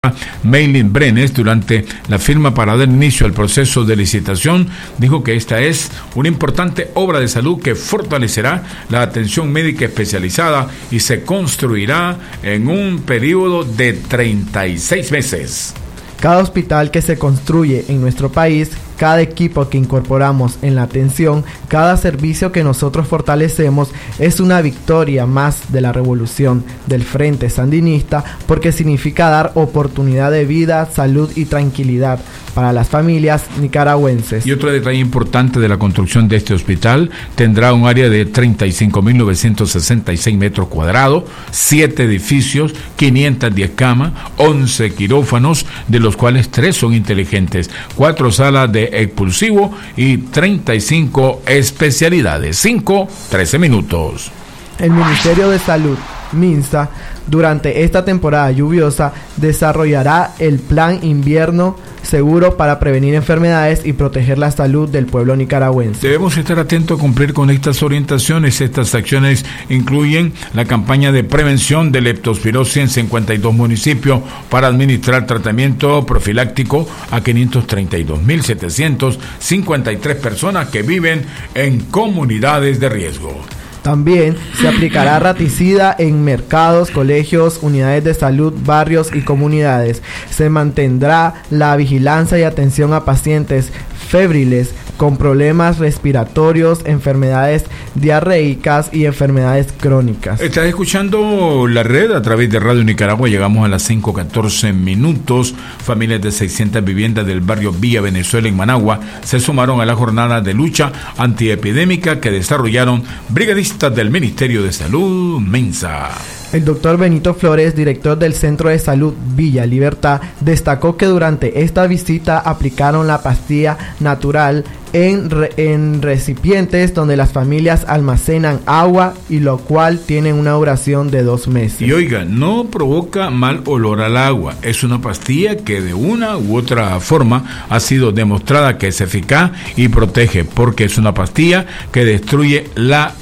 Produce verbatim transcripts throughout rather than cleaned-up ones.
Meilin Brenes, durante la firma para dar inicio al proceso de licitación, dijo que esta es una importante obra de salud que fortalecerá la atención médica especializada y se construirá en un periodo de treinta y seis meses. Cada hospital que se construye en nuestro país, cada equipo que incorporamos en la atención, cada servicio que nosotros fortalecemos es una victoria más de la revolución del Frente Sandinista, porque significa dar oportunidad de vida, salud y tranquilidad para las familias nicaragüenses. Y otro detalle importante de la construcción de este hospital: tendrá un área de treinta y cinco mil novecientos sesenta y seis metros cuadrados, siete edificios, quinientas diez camas, once quirófanos, de los cuales tres son inteligentes, cuatro salas de expulsivo y treinta y cinco especialidades. cinco, trece minutos. El Ministerio de Salud, MINSA, durante esta temporada lluviosa desarrollará el Plan Invierno Seguro para prevenir enfermedades y proteger la salud del pueblo nicaragüense. Debemos estar atentos a cumplir con estas orientaciones. Estas acciones incluyen la campaña de prevención de leptospirosis en cincuenta y dos municipios para administrar tratamiento profiláctico a quinientos treinta y dos mil setecientos cincuenta y tres personas que viven en comunidades de riesgo. También se aplicará raticida en mercados, colegios, unidades de salud, barrios y comunidades. Se mantendrá la vigilancia y atención a pacientes febriles con problemas respiratorios, enfermedades diarreicas y enfermedades crónicas. Estás escuchando la red a través de Radio Nicaragua. Llegamos a las cinco catorce minutos. Familias de seiscientas viviendas del barrio Villa Venezuela en Managua se sumaron a la jornada de lucha antiepidémica que desarrollaron brigadistas del Ministerio de Salud, MINSA. El doctor Benito Flores, director del Centro de Salud Villa Libertad, destacó que durante esta visita aplicaron la pastilla natural en, re, en recipientes donde las familias almacenan agua, y lo cual tienen una duración de dos meses. Y oiga, no provoca mal olor al agua. Es una pastilla que de una u otra forma ha sido demostrada que es eficaz y protege, porque es una pastilla que destruye la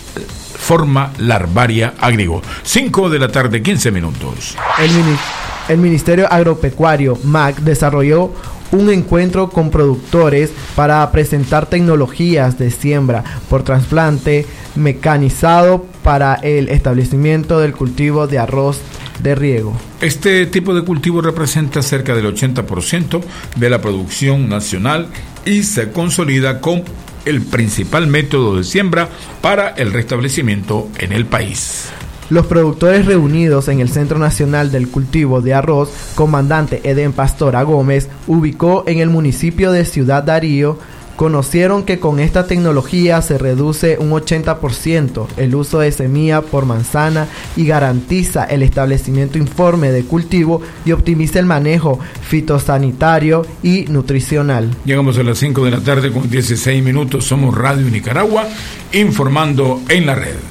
forma larvaria, agregó. cinco de la tarde, quince minutos. El, mini, el Ministerio Agropecuario, M A C, desarrolló un encuentro con productores para presentar tecnologías de siembra por trasplante mecanizado para el establecimiento del cultivo de arroz de riego. Este tipo de cultivo representa cerca del ochenta por ciento de la producción nacional y se consolida con el principal método de siembra para el restablecimiento en el país. Los productores reunidos en el Centro Nacional del Cultivo de Arroz, comandante Eden Pastora Gómez, ubicó en el municipio de Ciudad Darío, conocieron que con esta tecnología se reduce un ochenta por ciento el uso de semilla por manzana y garantiza el establecimiento informe de cultivo y optimiza el manejo fitosanitario y nutricional. Llegamos a las cinco de la tarde con dieciséis minutos. Somos Radio Nicaragua, informando en la red.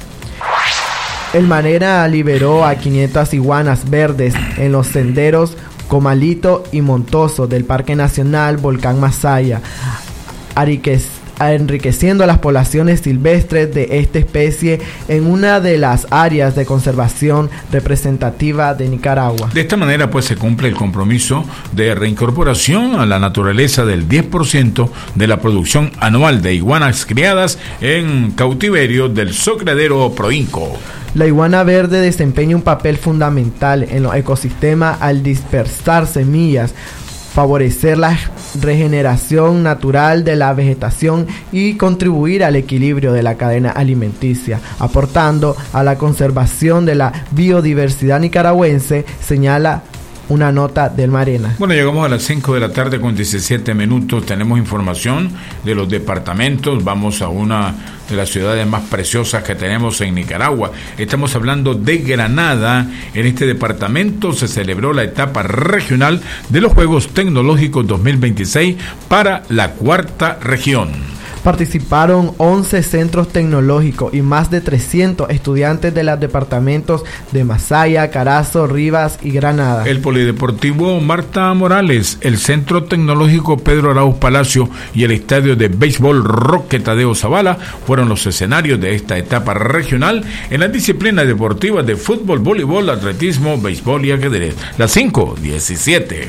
El Manera liberó a quinientas iguanas verdes en los senderos Comalito y Montoso del Parque Nacional Volcán Masaya, enriqueciendo a las poblaciones silvestres de esta especie en una de las áreas de conservación representativa de Nicaragua. De esta manera, pues, se cumple el compromiso de reincorporación a la naturaleza del diez por ciento de la producción anual de iguanas criadas en cautiverio del Socradero Proinco. La iguana verde desempeña un papel fundamental en los ecosistemas al dispersar semillas, favorecer la regeneración natural de la vegetación y contribuir al equilibrio de la cadena alimenticia, aportando a la conservación de la biodiversidad nicaragüense, señala una nota del Marena. Bueno, llegamos a las cinco de la tarde con diecisiete minutos. Tenemos información de los departamentos. Vamos a una de las ciudades más preciosas que tenemos en Nicaragua. Estamos hablando de Granada. En este departamento se celebró la etapa regional de los Juegos Tecnológicos dos mil veintiséis para la cuarta región. Participaron once centros tecnológicos y más de trescientos estudiantes de los departamentos de Masaya, Carazo, Rivas y Granada. El Polideportivo Marta Morales, el Centro Tecnológico Pedro Arauz Palacio y el Estadio de Béisbol Roque Tadeo Zavala fueron los escenarios de esta etapa regional en las disciplinas deportivas de fútbol, voleibol, atletismo, béisbol y ajedrez. Las cinco diecisiete.